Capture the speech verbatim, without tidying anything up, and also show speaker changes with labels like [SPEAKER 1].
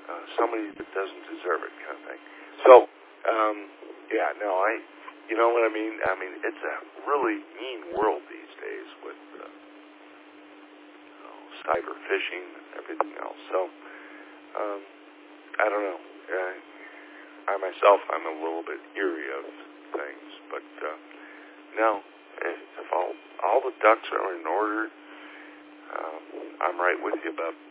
[SPEAKER 1] uh, somebody that doesn't deserve it, kind of thing. So, um, yeah, no, I, you know what I mean? I mean, it's a really mean world these days with uh, you know, cyber phishing and everything else. So, um, I don't know. Uh, I myself, I'm a little bit eerie of things, but uh, no, if all all the ducks are in order, um, I'm right with you about